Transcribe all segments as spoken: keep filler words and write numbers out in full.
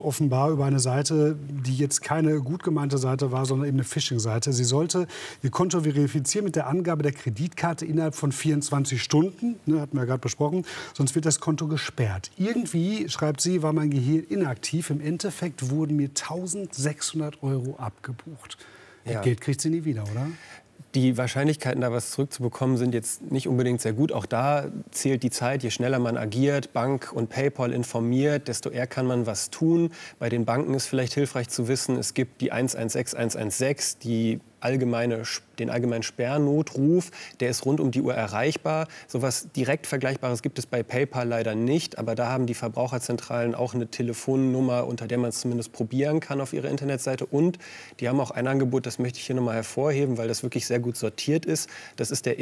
Offenbar über eine Seite, die jetzt keine gut gemeinte Seite war, sondern eben eine Phishing-Seite. Sie sollte ihr Konto verifizieren mit der Angabe der Kreditkarte innerhalb von vierundzwanzig Stunden, ne, hatten wir ja gerade besprochen, sonst wird das Konto gesperrt. Irgendwie, schreibt sie, war mein Gehirn inaktiv. Im Endeffekt wurden mir eintausendsechshundert Euro abgebucht. Ja. Geld kriegt sie nie wieder, oder? Die Wahrscheinlichkeiten, da was zurückzubekommen, sind jetzt nicht unbedingt sehr gut. Auch da zählt die Zeit. Je schneller man agiert, Bank und PayPal informiert, desto eher kann man was tun. Bei den Banken ist vielleicht hilfreich zu wissen, es gibt die eins eins sechs eins eins sechs, die allgemeine, den allgemeinen Sperrnotruf, der ist rund um die Uhr erreichbar. So etwas direkt Vergleichbares gibt es bei PayPal leider nicht, aber da haben die Verbraucherzentralen auch eine Telefonnummer, unter der man es zumindest probieren kann auf ihrer Internetseite. Und die haben auch ein Angebot, das möchte ich hier nochmal hervorheben, weil das wirklich sehr gut sortiert ist. Das ist der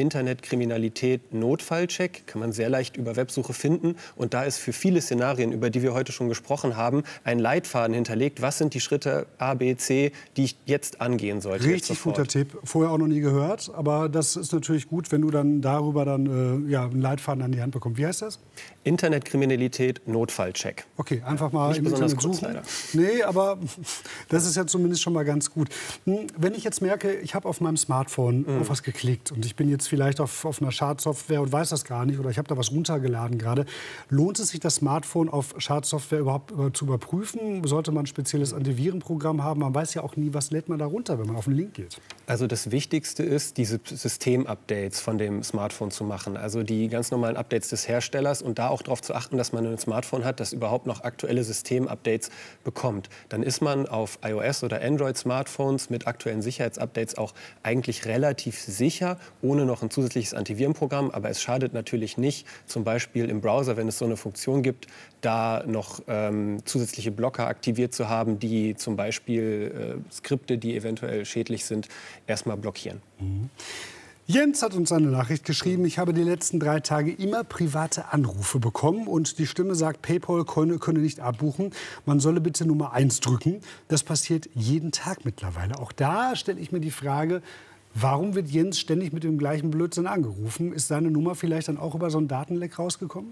Internetkriminalität-Notfallcheck, kann man sehr leicht über Websuche finden. Und da ist für viele Szenarien, über die wir heute schon gesprochen haben, ein Leitfaden hinterlegt. Was sind die Schritte A, B, C, die ich jetzt angehen sollte? Richtig guter Tipp. Vorher auch noch nie gehört, aber das ist natürlich gut, wenn du dann darüber dann äh, ja, einen Leitfaden an die Hand bekommst. Wie heißt das? Internetkriminalität Notfallcheck. Okay, einfach mal Nicht im besonders Internet kurz, suchen. leider. Nee, aber das ist ja zumindest schon mal ganz gut. Wenn ich jetzt merke, ich habe auf meinem Smartphone mhm. auf was geklickt und ich bin jetzt vielleicht auf, auf einer Schadsoftware und weiß das gar nicht oder ich habe da was runtergeladen gerade, lohnt es sich, das Smartphone auf Schadsoftware überhaupt über, zu überprüfen? Sollte man ein spezielles Antivirenprogramm haben? Man weiß ja auch nie, was lädt man da runter, wenn man auf den Link geht. Also das Wichtigste ist, diese System-Updates von dem Smartphone zu machen. Also die ganz normalen Updates des Herstellers und da auch darauf zu achten, dass man ein Smartphone hat, das überhaupt noch aktuelle System-Updates bekommt. Dann ist man auf iOS- oder Android-Smartphones mit aktuellen Sicherheitsupdates auch eigentlich relativ sicher, ohne noch ein zusätzliches Antivirenprogramm. Aber es schadet natürlich nicht, zum Beispiel im Browser, wenn es so eine Funktion gibt, da noch ähm, zusätzliche Blocker aktiviert zu haben, die zum Beispiel äh, Skripte, die eventuell schädlich sind, erstmal blockieren. Mhm. Jens hat uns eine Nachricht geschrieben. Ich habe die letzten drei Tage immer private Anrufe bekommen und die Stimme sagt, PayPal könne, könne nicht abbuchen. Man solle bitte Nummer eins drücken. Das passiert jeden Tag mittlerweile. Auch da stelle ich mir die Frage, warum wird Jens ständig mit dem gleichen Blödsinn angerufen? Ist seine Nummer vielleicht dann auch über so einen Datenleck rausgekommen?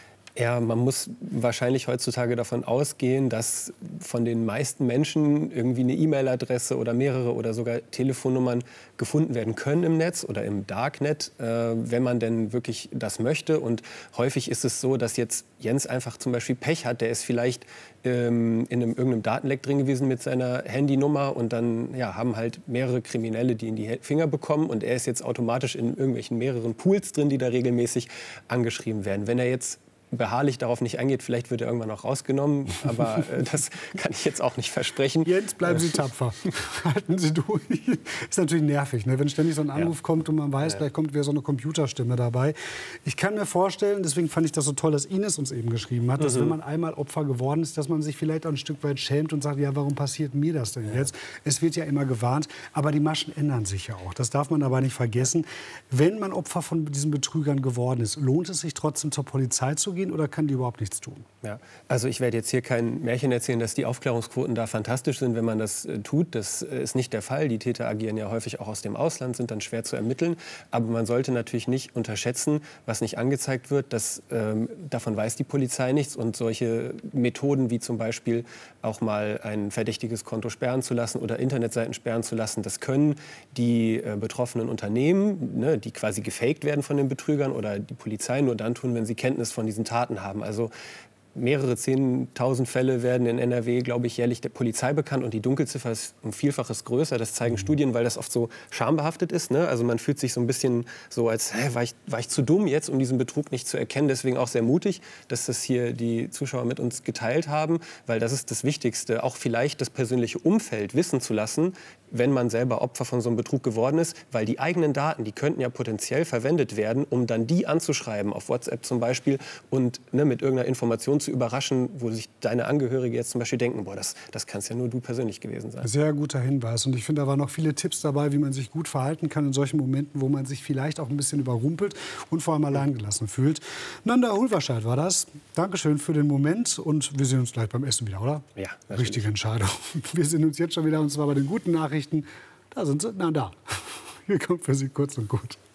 Ja, man muss wahrscheinlich heutzutage davon ausgehen, dass von den meisten Menschen irgendwie eine E-Mail-Adresse oder mehrere oder sogar Telefonnummern gefunden werden können im Netz oder im Darknet, äh, wenn man denn wirklich das möchte. Und häufig ist es so, dass jetzt Jens einfach zum Beispiel Pech hat. Der ist vielleicht ähm, in einem, irgendeinem Datenleck drin gewesen mit seiner Handynummer und dann ja, haben halt mehrere Kriminelle, die in die Finger bekommen und er ist jetzt automatisch in irgendwelchen mehreren Pools drin, die da regelmäßig angeschrieben werden. Wenn er jetzt beharrlich darauf nicht eingeht, vielleicht wird er irgendwann auch rausgenommen, aber äh, das kann ich jetzt auch nicht versprechen. Jetzt bleiben Sie tapfer. Halten Sie durch. Ist natürlich nervig, ne? Wenn ständig so ein Anruf ja. kommt und man weiß, ja. gleich kommt wieder so eine Computerstimme dabei. Ich kann mir vorstellen, deswegen fand ich das so toll, dass Ines uns eben geschrieben hat, dass mhm. wenn man einmal Opfer geworden ist, dass man sich vielleicht auch ein Stück weit schämt und sagt, ja, warum passiert mir das denn jetzt? Ja. Es wird ja immer gewarnt, aber die Maschen ändern sich ja auch. Das darf man aber nicht vergessen. Wenn man Opfer von diesen Betrügern geworden ist, lohnt es sich trotzdem zur Polizei zu gehen? Oder kann die überhaupt nichts tun? Ja, also ich werde jetzt hier kein Märchen erzählen, dass die Aufklärungsquoten da fantastisch sind, wenn man das äh, tut. Das äh, ist nicht der Fall. Die Täter agieren ja häufig auch aus dem Ausland, sind dann schwer zu ermitteln. Aber man sollte natürlich nicht unterschätzen, was nicht angezeigt wird. Dass, ähm, davon weiß die Polizei nichts. Und solche Methoden wie zum Beispiel auch mal ein verdächtiges Konto sperren zu lassen oder Internetseiten sperren zu lassen, das können die äh, betroffenen Unternehmen, ne, die quasi gefaked werden von den Betrügern oder die Polizei nur dann tun, wenn sie Kenntnis von diesen Taten haben. Also mehrere zehntausend Fälle werden in N R W, glaube ich, jährlich der Polizei bekannt. Und die Dunkelziffer ist um Vielfaches größer. Das zeigen mhm. Studien, weil das oft so schambehaftet ist. Ne? Also man fühlt sich so ein bisschen so, als hä, war, ich, war ich zu dumm jetzt, um diesen Betrug nicht zu erkennen. Deswegen auch sehr mutig, dass das hier die Zuschauer mit uns geteilt haben. Weil das ist das Wichtigste, auch vielleicht das persönliche Umfeld wissen zu lassen, wenn man selber Opfer von so einem Betrug geworden ist. Weil die eigenen Daten, die könnten ja potenziell verwendet werden, um dann die anzuschreiben, auf WhatsApp zum Beispiel, und ne, mit irgendeiner Information zu überraschen, wo sich deine Angehörige jetzt zum Beispiel denken, boah, das, das kann es ja nur du persönlich gewesen sein. Sehr guter Hinweis. Und ich finde, da waren noch viele Tipps dabei, wie man sich gut verhalten kann in solchen Momenten, wo man sich vielleicht auch ein bisschen überrumpelt und vor allem alleingelassen fühlt. Nanda Hulverscheid war das. Dankeschön für den Moment und wir sehen uns gleich beim Essen wieder, oder? Ja, natürlich. Richtige Entscheidung. Wir sehen uns jetzt schon wieder, und zwar bei den guten Nachrichten. Da sind sie, na da. Hier kommt für Sie kurz und gut.